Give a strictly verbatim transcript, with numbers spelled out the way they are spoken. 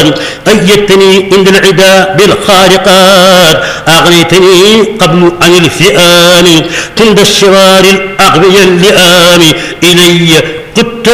قيدتني عند العدا بالخارقات، أغنيتني قبل عن الفئام عند الشرار الأغبياء اللئام، إلي قدت